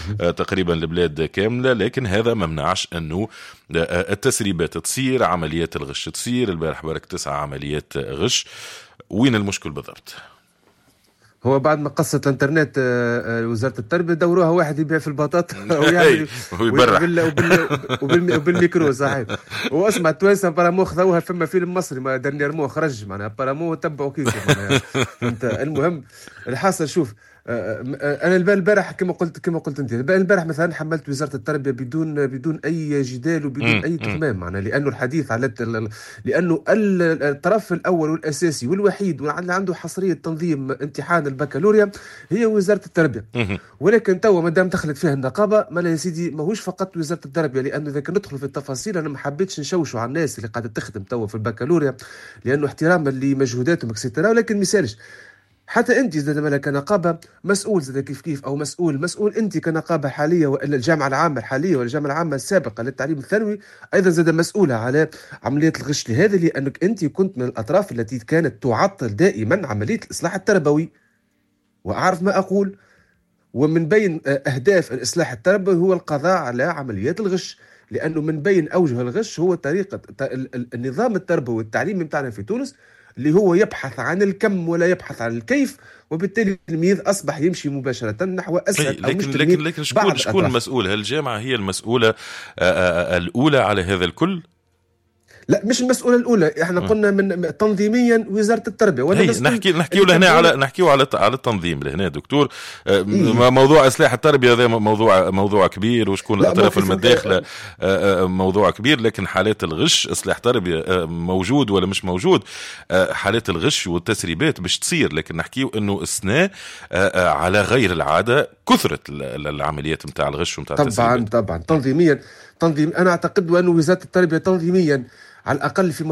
تقريبا البلاد كاملة، لكن هذا ما منعش أنه التسريبات تصير، عمليات الغش تصير. البارح برك 9 عمليات غش. وين المشكل بالضبط؟ هو بعد ما قصت الانترنت وزارة التربية دوروها واحد يبيع في البطاطا ويعمل وبالميكرو صحيح. واسمع التوانسة بارامو خذوها فما فيلم مصري ما دانييرمون خرج معناها بارامو تبعوا كيف معناها. المهم الحاصل شوف، انا البارح كما قلت انت البارح مثلا حملت وزاره التربيه بدون اي جدال وبدون اي تخمام معناها، لانه الحديث على لانه الطرف الاول والاساسي والوحيد واللي عنده حصريه تنظيم امتحان البكالوريا هي وزاره التربيه. ولكن توا ما دام دخلت فيها النقابه ما يا سيدي ماهوش فقط وزاره التربيه، لانه اذا كان ندخل في التفاصيل انا ما حبيتش نشوشوا على الناس اللي قاعده تخدم توا في البكالوريا، لانه احتراما لمجهوداتهم اكسترا. ولكن مثالش حتى انت زاد مالك كنقابه مسؤول زاد كيف او مسؤول انت كنقابه حاليه ولا الجامعه العامه الحاليه ولا الجامعه العامه السابقه للتعليم الثانوي ايضا زاد مسؤوله على عمليه الغش لهذا، لانك انت كنت من الاطراف التي كانت تعطل دائما عمليه الاصلاح التربوي. واعرف ما اقول، ومن بين اهداف الاصلاح التربوي هو القضاء على عمليات الغش، لانه من بين اوجه الغش هو طريقه النظام التربوي والتعليمي بتاعنا في تونس اللي هو يبحث عن الكم ولا يبحث عن الكيف، وبالتالي التلميذ أصبح يمشي مباشرة نحو أسهل أو مش تلميذ. لكن شكون المسؤول؟ هل الجامعة هي المسؤولة الأولى على هذا الكل؟ لا مش المسؤولة الأولى، احنا قلنا من تنظيميا وزارة التربية. نحكيو على التنظيم لهنا دكتور. موضوع إصلاح التربية هذا موضوع كبير، وشكون الأطراف المداخلة موضوع كبير. لكن حالات الغش، إصلاح تربية موجود ولا مش موجود، حالات الغش والتسريبات باش تصير. لكن نحكيو إنه السنة على غير العادة كثرت العمليات متاع الغش ومتاع التسريبات. طبعا تنظيم أنا أعتقد أن وزارة التربية تنظيميا على الأقل في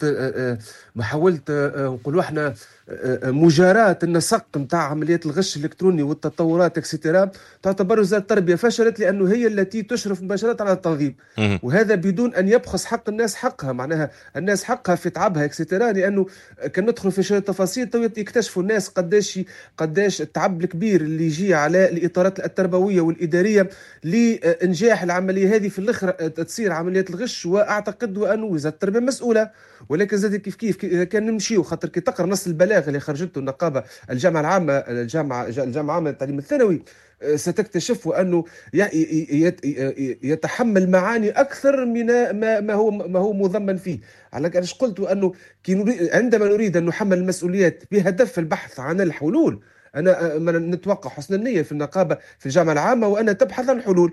محاولة نقولوا احنا مجاراة النسق نتاع عمليات الغش الإلكتروني والتطورات اكسترا، تعتبر وزارة التربية فشلت، لأنه هي التي تشرف مباشرة على التنظيم. وهذا بدون أن يبخس حق الناس حقها، معناها الناس حقها في تعبها اكسترا، لأنه كان ندخل في شوية تفاصيل يكتشفوا الناس قداش التعب الكبير اللي يجي على الإطارات التربوية والإدارية لإنجاح العملية هذه في الآخر تصير عمليات الغش. وأعتقد أن وزارة التربية مسؤولة. ولكن زاد كيف إذا كان نمشي وخاطر كي تقرأ نص البلاغ اللي خرجته النقابة الجامعة العامة للتعليم الثانوي ستكتشف أنه يتحمل معاني أكثر من ما هو مضمن فيه. على كأنش قلت أنه عندما نريد أن نحمل المسؤوليات بهدف البحث عن الحلول، أنا نتوقع حسن النية في النقابة في الجامعة العامة وأنا تبحث عن حلول،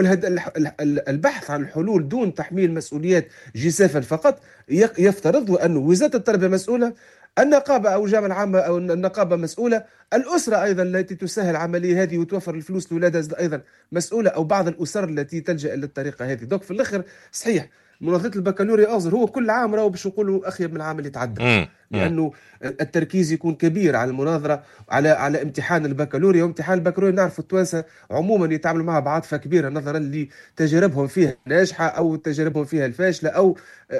والبحث عن الحلول دون تحميل مسؤوليات جسافا فقط يفترض أن وزارة التربية مسؤولة، النقابة أو الجامعة العامة أو النقابة مسؤولة، الأسرة أيضا التي تسهل العملية هذه وتوفر الفلوس لأولادها أيضا مسؤولة، أو بعض الأسر التي تلجأ إلى الطريقة هذه. دوك في الآخر صحيح منظمة البكالوريا أصغر هو كل عام راهو باش نقولوا أخيب من العام اللي تعدى، لأنه التركيز يكون كبير على المناظرة على امتحان البكالوريا. وامتحان البكالوريا نعرف التوانسة عموما يتعاملوا معها بعاطفة كبيرة نظرا لتجاربهم فيها ناجحة أو تجاربهم فيها الفاشلة، أو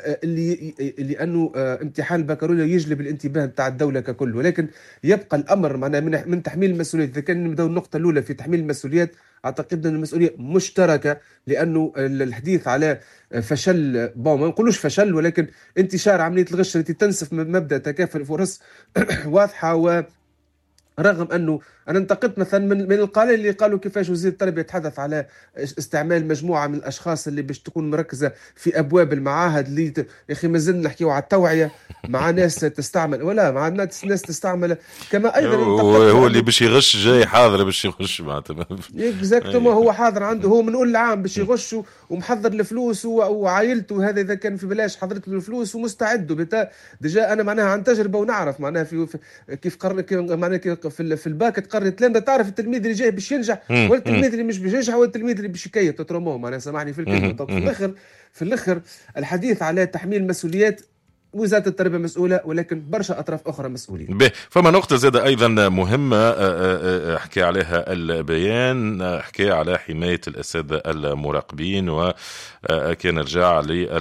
لأنه امتحان البكالوريا يجلب الانتباه بتاع الدولة ككل. ولكن يبقى الأمر معنا من تحميل المسؤوليات. إذا كان نبدأ النقطة الأولى في تحميل المسؤوليات، أعتقد أن المسؤولية مشتركة، لأنه الحديث على فشل ما نقولوش فشل، ولكن انتشار عملية الغش التي تنسف من مبدأ تكافؤ الفرص واضحة. ورغم أنه أنا انتقدت مثلا من القليل اللي قالوا كيفاش وزير التربية يتحدث على استعمال مجموعة من الأشخاص اللي باش تكون مركزة في أبواب المعاهد اللي يا أخي ما زلنا نحكيو على التوعية مع ناس تستعمل ولا مع ناس تستعمل كما أيضا هو اللي باش يغش جاي حاضر باش يغش معناتها اكزاكتومون هو حاضر عنده هو من أول العام باش يغش ومحضر الفلوس وعائلته هذا إذا كان في بلاش حضرت له الفلوس ومستعد ديجا أنا معناها عن تجربة ونعرف معناها كيف معناها في الباك تقرر لأن تعرف التلميذ اللي جاي باش ينجح والتلميذ اللي مش باش ينجح والتلميذ اللي باش يكيف تترموه معناها سامحني في الكلمة. في الآخر الحديث على تحميل المسؤوليات وزارة التربية مسؤولة، ولكن برشا أطراف أخرى مسؤولين. فما نقطة زادة أيضا مهمة حكي عليها البيان، حكي على حماية الأساتذة المراقبين، وكان رجع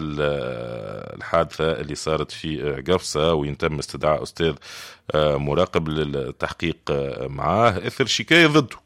للحادثة اللي صارت في قفصة وين تم استدعاء أستاذ مراقب للتحقيق معاه إثر شكاية ضده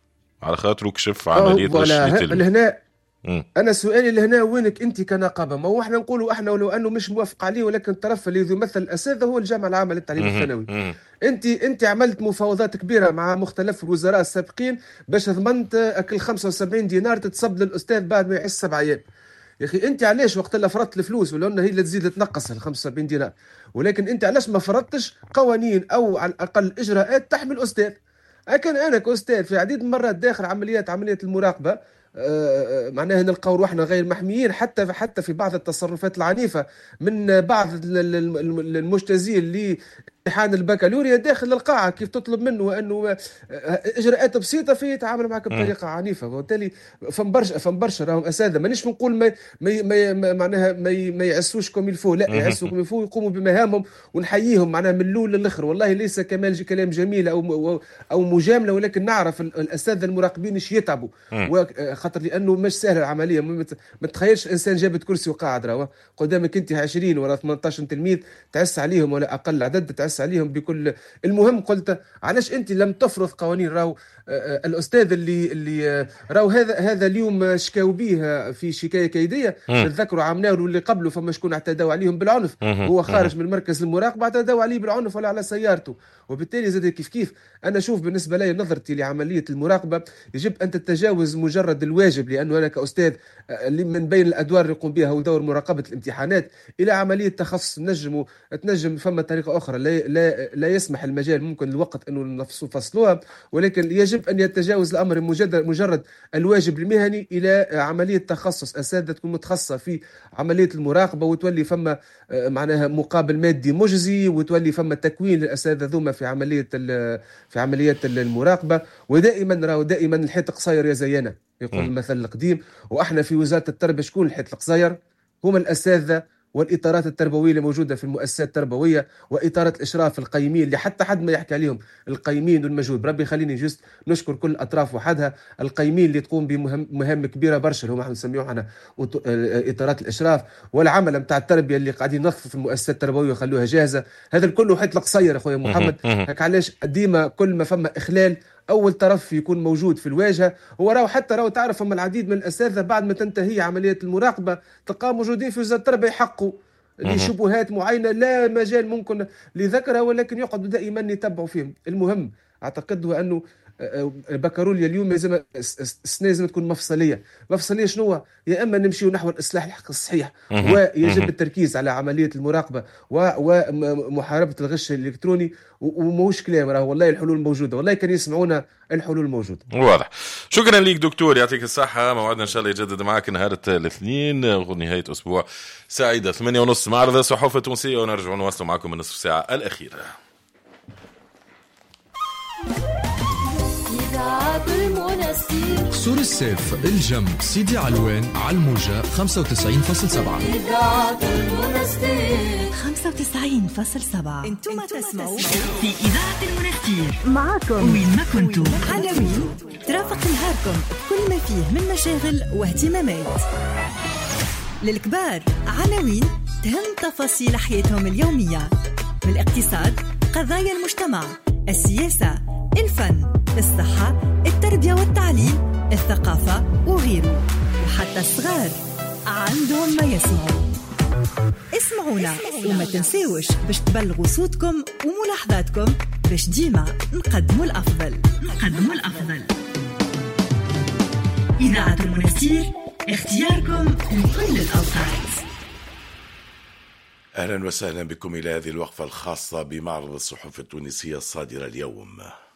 على خاطر كشف عملية غش لهنا. انا سؤالي لهنا، وينك انت كنقابه؟ ما هو احنا نقولوا احنا ولو انه مش موافق عليه، ولكن الطرف اللي يمثل الاساتذه هو الجامعه العامه للتعليم الثانوي. انت عملت مفاوضات كبيره مع مختلف الوزراء السابقين باش ضمنت اكل 75 دينار تتصب للاستاذ بعد ما يعيش 7 ايام. يا اخي انت علاش وقت اللي فرضت الفلوس ولا انها هي اللي تزيد تنقص ال 75 دينار، ولكن انت علاش ما فرضتش قوانين او على الاقل اجراءات تحمي الاستاذ؟ لكن انا كاستاذ في عديد المرات داخل عمليه المراقبه، معناها نلقاو روحنا غير محميين حتى في بعض التصرفات العنيفه من بعض المجتازين اللي امتحان البكالوريا داخل القاعه، كيف تطلب منه انه اجراءات بسيطه في يتعامل معك بطريقه عنيفه. وبالتالي فمبرشا راهم اساتذه، مانيش نقول معناها ما يعسوش كوم الفو، لا يعسوا كوم الفو، يقوموا بمهامهم ونحييهم معناها من الاول للاخر. والله ليس كلام جميل او مجامله، ولكن نعرف الاساتذه المراقبين ايش يتعبوا، خاطر لانه مش سهله العمليه. ما تخيلش انسان جابت كرسي وقاعد راهو قدامك انت 20 ولا 18 تلميذ تعس عليهم، ولا اقل عدد تعس عليهم بكل. المهم قلت علاش انت لم تفرض قوانين؟ راهو الاستاذ اللي راهو هذا اليوم شكاو به في شكايه كيديه، نتذكروا عام ناور اللي قبله فما شكون اعتدوا عليهم بالعنف، هو خارج من مركز المراقبه اعتدوا عليه بالعنف ولا على سيارته. وبالتالي زاد كيف انا اشوف بالنسبه لي نظرتي لعمليه المراقبه يجب ان تتجاوز مجرد الواجب، لانه انا كاستاذ من بين الادوار اللي يقوم بها هو دور مراقبه الامتحانات الى عمليه تخصص. تنجم فما طريقه اخرى لا يسمح المجال ممكن الوقت انه نفصلوها، ولكن يجب ان يتجاوز الامر مجرد الواجب المهني الى عمليه تخصص، اساتذه تكون متخصصه في عمليه المراقبه، وتولي فما معناها مقابل مادي مجزي، وتولي فما تكوين للاساتذه ذوما في عمليه المراقبه. دائما الحيط قصير يا زينه، يقول المثل القديم. واحنا في وزاره التربيه شكون الحيط القصير؟ هم الاساتذه والإطارات التربوية اللي موجودة في المؤسسات التربوية، وإطارات الإشراف القيمين اللي حتى حد ما يحكي عليهم، القيمين والمجهود. بربي خليني جست نشكر كل الأطراف وحدها، القيمين اللي تقوم بمهام كبيرة برشا اللي هم احنا نسميوها احنا إطارات الإشراف، والعمل متاع التربية اللي قاعدين نظفوا في المؤسسات التربوية ويخلوها جاهزة. هذا الكل حيط قصير أخويا محمد. هك علاش ديما كل ما فما إخلال اول طرف يكون موجود في الواجهه. هو راهو تعرف فما العديد من الاساتذه بعد ما تنتهي عمليه المراقبه تلقاهم موجودين في وزاره التربيه يحقوا لشبهات معينه لا مجال ممكن لذكرها، ولكن يقعدوا دائما يتبعوا فيهم. المهم اعتقد هو انه البكالوريا اليوم السنه لازم تكون مفصليه. شنو؟ يا اما نمشيو نحو الاصلاح الصحيح، ويجب التركيز على عمليه المراقبه ومحاربه الغش الالكتروني، وموش كلام راهو والله الحلول موجوده، والله كان يسمعونا الحلول موجوده. واضح. شكرا ليك دكتور، يعطيك الصحه. موعدنا ان شاء الله يجدد معك نهار الاثنين ونهايه اسبوع سعيده 8:30 معرض الصحافه التونسيه، ونرجع نواصل معكم النصف ساعه الاخيره. سور السيف، الجم، سيدي علوان، على الموجة 95.7. إذاعة المنستير 95.7. انتم تسمعوا في إذاعة المنستير، معاكم وين ما كنتم. عناوين ترافق نهاركم كل ما فيه من مشاغل واهتمامات. للكبار عناوين تهم تفاصيل حياتهم اليومية، من الاقتصاد، قضايا المجتمع، السياسة، الفن، الصحة، التربية والتعليم، الثقافة وغيره. وحتى الصغار عندهم ما يسمعوا. اسمعونا وما تنسيوش باش تبلغوا صوتكم وملاحظاتكم باش ديما نقدموا الأفضل. إذاعة المنستير، اختياركم لكل الأوقات. أهلا وسهلا بكم إلى هذه الوقفة الخاصة بمعرض الصحف التونسية الصادرة اليوم.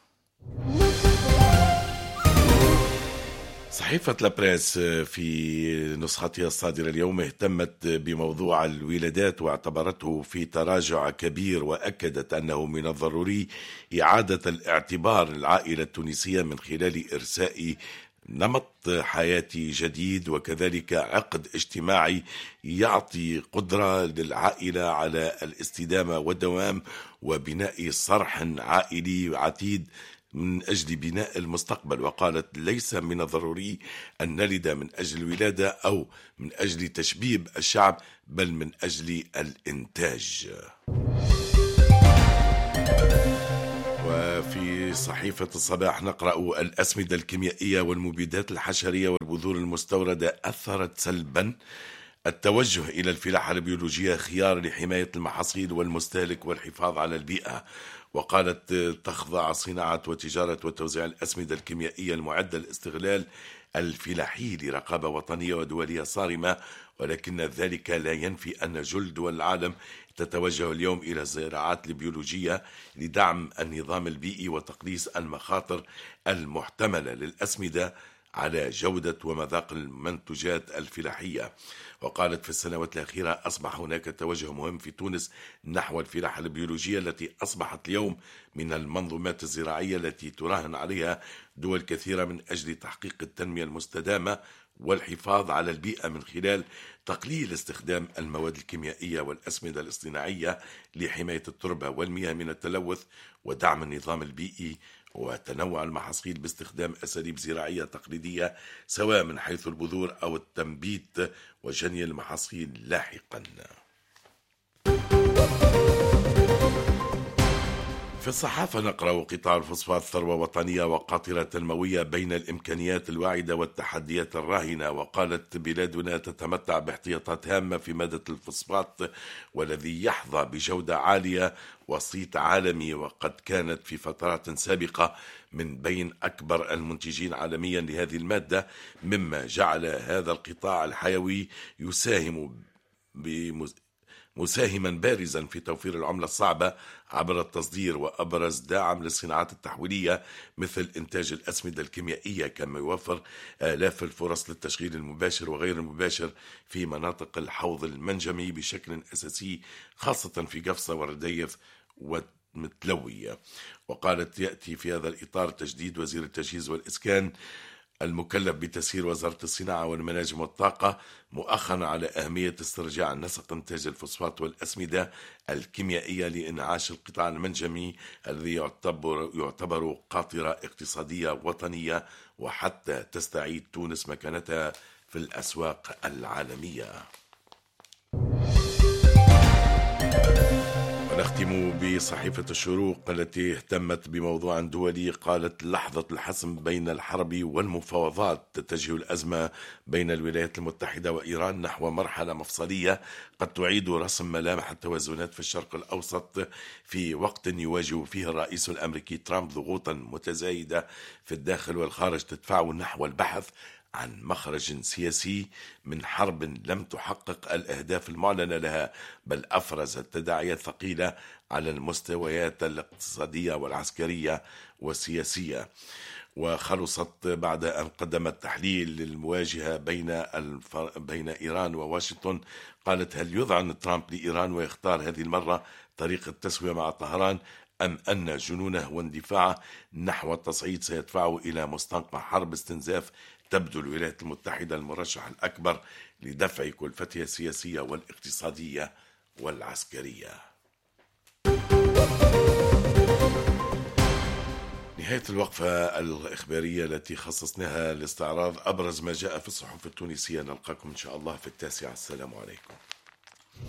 صحيفة لابريس في نسختها الصادرة اليوم اهتمت بموضوع الولادات واعتبرته في تراجع كبير، وأكدت أنه من الضروري إعادة الاعتبار للعائلة التونسية من خلال إرساء نمط حياتي جديد، وكذلك عقد اجتماعي يعطي قدرة للعائلة على الاستدامة والدوام وبناء صرح عائلي عتيد من أجل بناء المستقبل. وقالت ليس من الضروري أن نلد من أجل الولادة أو من أجل تشبيب الشعب، بل من أجل الإنتاج. وفي صحيفة الصباح نقرأ: الأسمدة الكيميائية والمبيدات الحشرية والبذور المستوردة أثرت سلبا. التوجه إلى الفلاحة البيولوجية خيار لحماية المحاصيل والمستهلك والحفاظ على البيئة. وقالت: تخضع صناعة وتجارة وتوزيع الأسمدة الكيميائية المعدة للاستغلال الفلاحي لرقابة وطنية ودولية صارمة، ولكن ذلك لا ينفي أن جل دول العالم تتوجه اليوم إلى الزراعات البيولوجية لدعم النظام البيئي وتقليص المخاطر المحتملة للأسمدة على جودة ومذاق المنتجات الفلاحية. وقالت: في السنوات الأخيرة أصبح هناك توجه مهم في تونس نحو الفلاحة البيولوجية التي أصبحت اليوم من المنظومات الزراعية التي تراهن عليها دول كثيرة من أجل تحقيق التنمية المستدامة والحفاظ على البيئة من خلال تقليل استخدام المواد الكيميائية والأسمدة الاصطناعية لحماية التربة والمياه من التلوث ودعم النظام البيئي وتنوع المحاصيل باستخدام أساليب زراعية تقليدية سواء من حيث البذور أو التنبيت وجني المحاصيل لاحقا. في الصحافة نقرأ: قطاع الفوسفات ثروة وطنية وقاطرة تنموية بين الإمكانيات الواعدة والتحديات الراهنة. وقالت: بلادنا تتمتع باحتياطات هامة في مادة الفوسفات والذي يحظى بجودة عالية وصيت عالمي، وقد كانت في فترات سابقة من بين أكبر المنتجين عالميا لهذه المادة، مما جعل هذا القطاع الحيوي مساهما بارزا في توفير العملة الصعبة عبر التصدير، وأبرز داعم للصناعات التحويلية مثل إنتاج الأسمدة الكيميائية، كما يوفر آلاف الفرص للتشغيل المباشر وغير المباشر في مناطق الحوض المنجمي بشكل أساسي، خاصة في قفصة والرديف ومتلوية. وقالت: يأتي في هذا الإطار تجديد وزير التجهيز والإسكان المكلف بتسيير وزارة الصناعة والمناجم والطاقة مؤخرا على أهمية استرجاع نسق إنتاج الفوسفات والأسمدة الكيميائية لإنعاش القطاع المنجمي الذي يعتبر قاطرة اقتصادية وطنية، وحتى تستعيد تونس مكانتها في الأسواق العالمية. ونختم بصحيفة الشروق التي اهتمت بموضوع دولي. قالت: لحظة الحسم بين الحرب والمفاوضات، تتجه الأزمة بين الولايات المتحدة وإيران نحو مرحلة مفصلية قد تعيد رسم ملامح التوازنات في الشرق الأوسط في وقت يواجه فيه الرئيس الأمريكي ترامب ضغوطا متزايدة في الداخل والخارج تدفعه نحو البحث عن مخرج سياسي من حرب لم تحقق الأهداف المعلنة لها، بل أفرزت تداعيات ثقيلة على المستويات الاقتصادية والعسكرية والسياسية. وخلصت بعد أن قدمت تحليل للمواجهة بين إيران وواشنطن. قالت: هل يذعن ترامب لإيران ويختار هذه المرة طريقة التسوية مع طهران، أم أن جنونه واندفاعه نحو التصعيد سيدفعه إلى مستنقع حرب استنزاف تبدو الولايات المتحدة المرشح الأكبر لدفع كلفتها السياسية والاقتصادية والعسكرية؟ نهاية الوقفة الإخبارية التي خصصناها لاستعراض أبرز ما جاء في الصحف التونسية. نلقاكم إن شاء الله في 9. السلام عليكم.